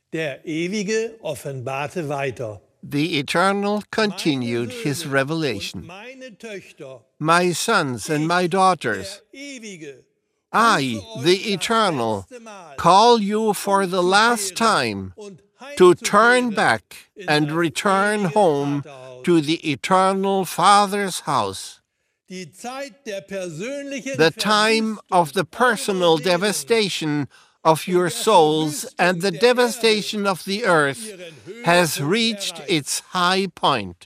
Der Ewige offenbarte weiter. The Eternal continued his revelation. Meine Töchter, My sons and my daughters, der Ewige, I, the Eternal, call you for the last time to turn back and return home to the eternal Father's house. The time of the personal devastation of your souls and the devastation of the earth has reached its high point.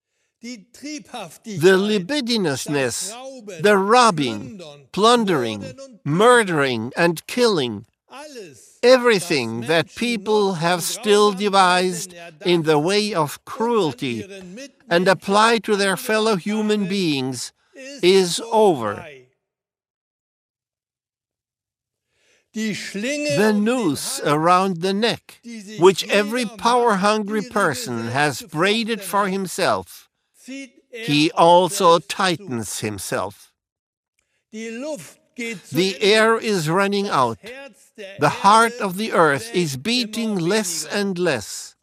The libidinousness, the robbing, plundering, murdering, and killing, everything that people have still devised in the way of cruelty and apply to their fellow human beings is over. The noose around the neck, which every power-hungry person has braided for himself, he also tightens himself. The air is running out. The heart of the earth is beating less and less.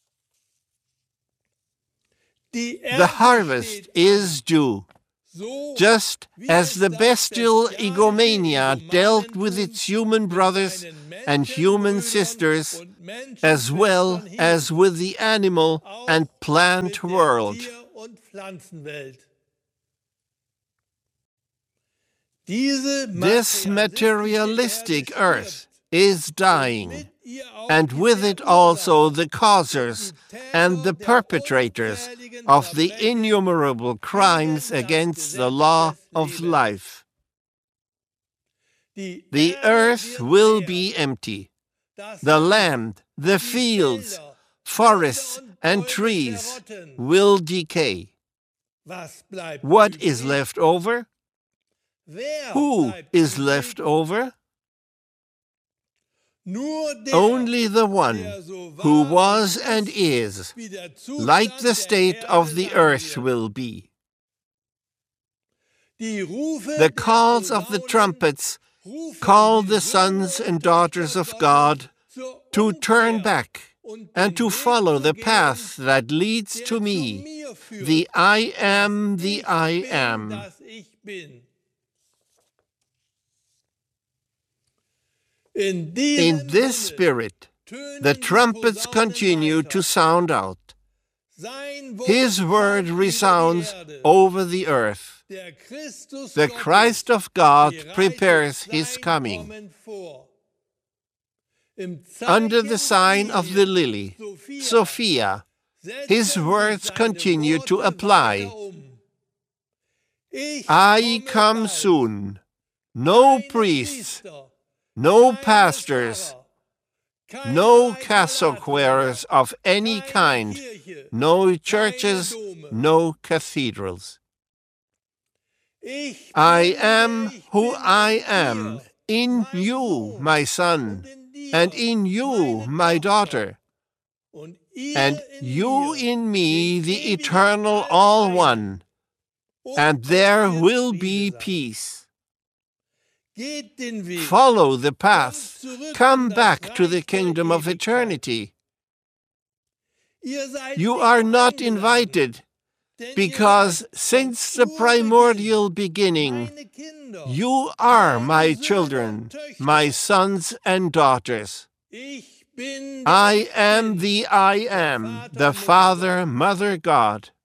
The harvest is due. Just as the bestial egomania dealt with its human brothers and human sisters, as well as with the animal and plant world. This materialistic earth is dying, and with it also the causers and the perpetrators of the innumerable crimes against the law of life. The earth will be empty. The land, the fields, forests, and trees will decay. What is left over? Who is left over? Only the one who was and is, like the state of the earth will be. The calls of the trumpets call the sons and daughters of God to turn back and to follow the path that leads to me, the I Am, the I Am. In this spirit, the trumpets continue to sound out. His word resounds over the earth. The Christ of God prepares his coming. Under the sign of the lily, Sophia, his words continue to apply. I come soon. No priests, no pastors, no cassock wearers of any kind, no churches, no cathedrals. I am who I am in you, my son, and in you, my daughter, and you in me, the eternal all one, and there will be peace. Follow the path. Come back to the kingdom of eternity. You are not invited, because since the primordial beginning, you are my children, my sons and daughters. I am the I Am, the Father, Mother God.